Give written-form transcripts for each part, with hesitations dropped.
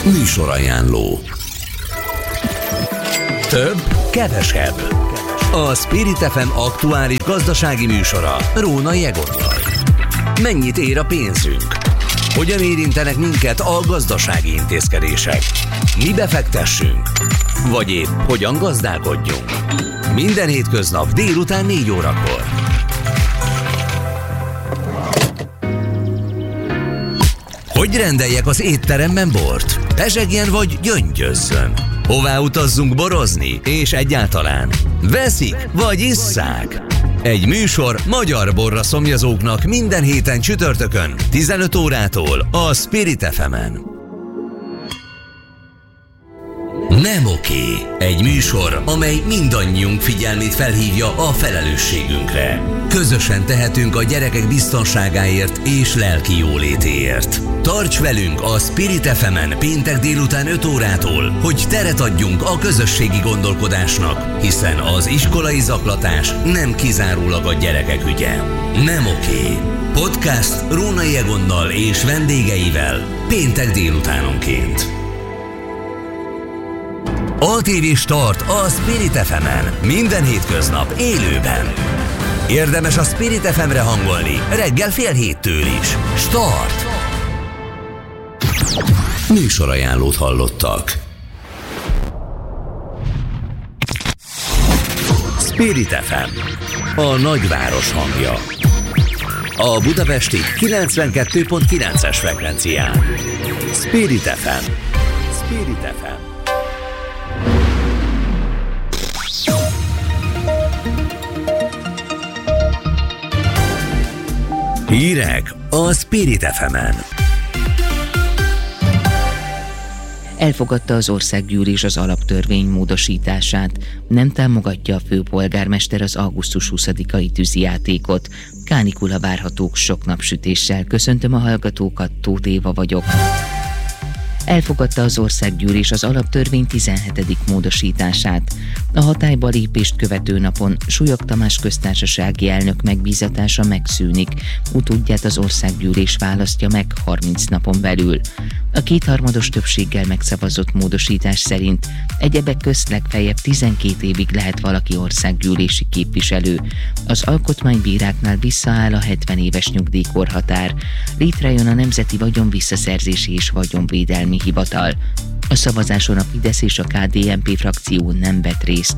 Műsorajánló. Több, kevesebb. A Spirit FM aktuális gazdasági műsora Rónai Egonnal. Mennyit ér a pénzünk? Hogyan érintenek minket a gazdasági intézkedések? Mi befektessünk? Vagy épp hogyan gazdálkodjunk? Minden hétköznap délután 4 órakor. Hogy rendeljek az étteremben bort? Pezsegjen vagy gyöngyözzön? Hová utazzunk borozni? És egyáltalán veszik vagy isszák? Egy műsor magyar borra szomjazóknak minden héten csütörtökön 15 órától a Spirit FM-en. Nem oké. Egy műsor, amely mindannyiunk figyelmét felhívja a felelősségünkre. Közösen tehetünk a gyerekek biztonságáért és lelki jólétéért. Tarts velünk a Spirit FM-en péntek délután 5 órától, hogy teret adjunk a közösségi gondolkodásnak, hiszen az iskolai zaklatás nem kizárólag a gyerekek ügye. Nem oké. Podcast Rónai Egonnal és vendégeivel péntek délutánonként. ATV Start a Spirit FM-en. Minden hétköznap élőben. Érdemes a Spirit FM-re hangolni reggel 6:30 is. Start! Műsorajánlót hallottak. Spirit FM, a nagyváros hangja. A budapesti 92.9-es frekvencián. Spirit FM. Spirit FM. Hírek a Spirit FM-en. Elfogadta az országgyűlés az alaptörvény módosítását. Nem támogatja a főpolgármester az augusztus 20-ai tűzijátékot. Kánikula várhatók sok napsütéssel. Köszöntöm a hallgatókat, Tóth Éva vagyok. Elfogadta az országgyűlés az alaptörvény 17. módosítását. A hatályba lépést követő napon Súlyog Tamás köztársasági elnök megbízatása megszűnik, utódját az országgyűlés választja meg 30 napon belül. A kétharmados többséggel megszavazott módosítás szerint egyebek közt legfeljebb 12 évig lehet valaki országgyűlési képviselő. Az alkotmánybíráknál visszaáll a 70 éves nyugdíjkorhatár. Létrejön a Nemzeti Vagyonvisszaszerzési és Vagyonvédelmi Hivatal. A szavazáson a Fidesz és a KDNP frakció nem vett részt.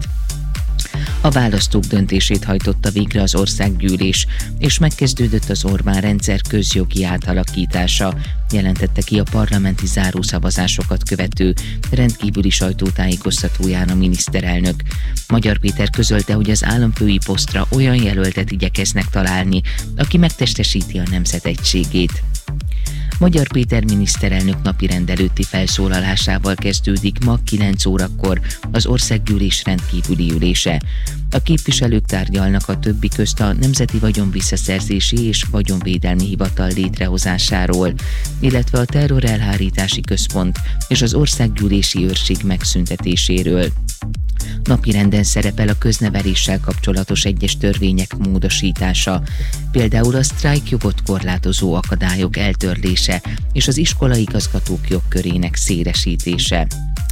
A választók döntését hajtotta végre az országgyűlés, és megkezdődött az Orbán rendszer közjogi átalakítása, jelentette ki a parlamenti zárószavazásokat követő rendkívüli sajtótájékoztatóján a miniszterelnök. Magyar Péter közölte, hogy az államfői posztra olyan jelöltet igyekeznek találni, aki megtestesíti a nemzet egységét. Magyar Péter miniszterelnök napirend előtti felszólalásával kezdődik ma 9 órakor az országgyűlés rendkívüli ülése. A képviselők tárgyalnak a többi közt a Nemzeti Vagyonvisszaszerzési és Vagyonvédelmi Hivatal létrehozásáról, illetve a Terrorelhárítási Központ és az Országgyűlési Őrség megszüntetéséről. Napirenden szerepel a közneveléssel kapcsolatos egyes törvények módosítása, például a sztrájkjogot korlátozó akadályok eltörlése és az iskolaigazgatók jogkörének szélesítése.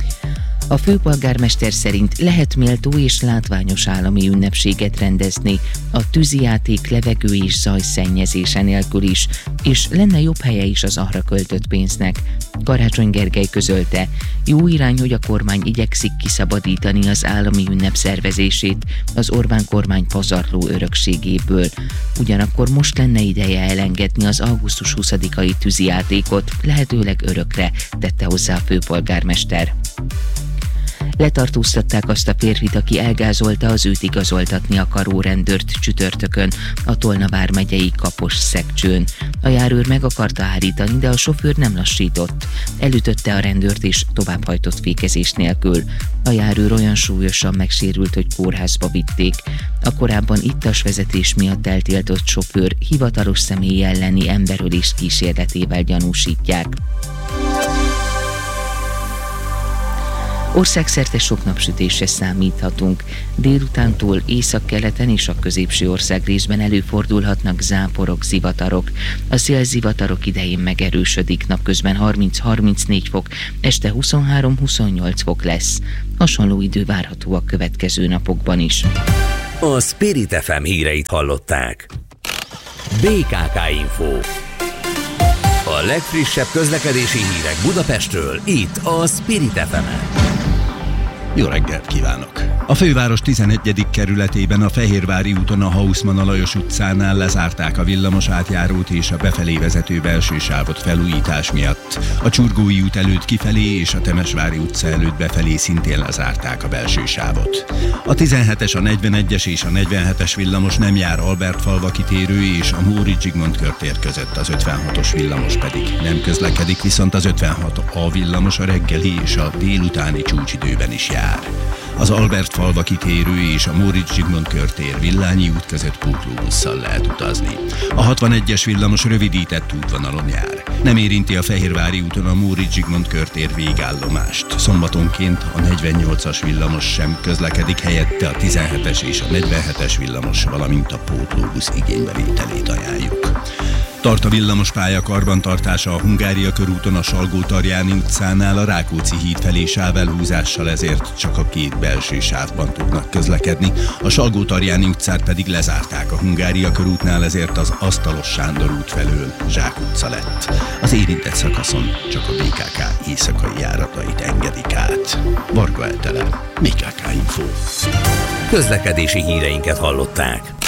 A főpolgármester szerint lehet méltó és látványos állami ünnepséget rendezni a tűzijáték, levegő és zajszennyezése nélkül is, és lenne jobb helye is az arra költött pénznek. Karácsony Gergely közölte, jó irány, hogy a kormány igyekszik kiszabadítani az állami ünnep szervezését az Orbán kormány pazarló örökségéből. Ugyanakkor most lenne ideje elengedni az augusztus 20-ai tűzijátékot, lehetőleg örökre, tette hozzá a főpolgármester. Letartóztatták azt a férfit, aki elgázolta az őt igazoltatni akaró rendőrt csütörtökön a Tolna vármegyei Kapos-Szekcsőn. A járőr meg akarta állítani, de a sofőr nem lassított. Elütötte a rendőrt és továbbhajtott fékezés nélkül. A járőr olyan súlyosan megsérült, hogy kórházba vitték. A korábban ittas vezetés miatt eltiltott sofőr hivatalos személy elleni emberölés kísérletével gyanúsítják. Országszerte sok napsütésre számíthatunk. Délutántól északkeleten és a középső országrészben előfordulhatnak záporok, zivatarok. A szél zivatarok idején megerősödik, napközben 30-34 fok, este 23-28 fok lesz. Hasonló idő várható a következő napokban is. A Spirit FM híreit hallották. BKK Info. A legfrissebb közlekedési hírek Budapestről, itt a Spirit FM-en. Jó reggelt kívánok! A főváros 11. kerületében a Fehérvári úton a Haussmann Lajos utcánál lezárták a villamos átjárót és a befelé vezető belső sávot felújítás miatt. A Csurgói út előtt kifelé és a Temesvári utca előtt befelé szintén lezárták a belső sávot. A 17-es, a 41-es és a 47-es villamos nem jár Albertfalva kitérő és a Móricz Zsigmond körtér között, az 56-os villamos pedig nem közlekedik, viszont az 56A villamos a reggeli és a délutáni csúcsidőben is jár. Az Albertfalva kitérő és a Móricz Zsigmond körtér Villányi út között pótlóbusszal lehet utazni. A 61-es villamos rövidített útvonalon jár. Nem érinti a Fehérvári úton a Móricz Zsigmond körtér végállomást. Szombatonként a 48-as villamos sem közlekedik, helyette a 17-es és a 47-es villamos, valamint a pótlóbusz igénybevételét ajánljuk. Tart a villamospálya karbantartása a Hungária körúton a Salgó-Tarjáni utcánál a Rákóczi híd felé sávelhúzással, ezért csak a két belső sávban tudnak közlekedni. A Salgó-Tarjáni utcát pedig lezárták a Hungária körútnál, ezért az Asztalos Sándor út felől Zsák utca lett. Az érintett szakaszon csak a BKK éjszakai járatait engedik át. Varga Etele, BKK Info. Közlekedési híreinket hallották.